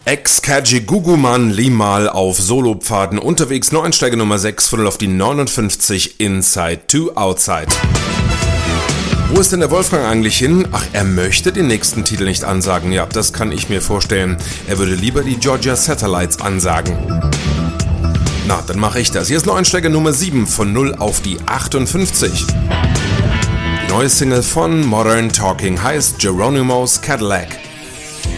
Ex-Kaji Guguman Limal auf Solopfaden unterwegs, Neueinsteiger Nummer 6 von 0 auf die 59, Inside to Outside. Wo ist denn der Wolfgang eigentlich hin? Ach, er möchte den nächsten Titel nicht ansagen. Ja, das kann ich mir vorstellen. Er würde lieber die Georgia Satellites ansagen. Na, dann mache ich das. Hier ist Neueinsteiger Nummer 7 von 0 auf die 58. Die neue Single von Modern Talking heißt Geronimo's Cadillac.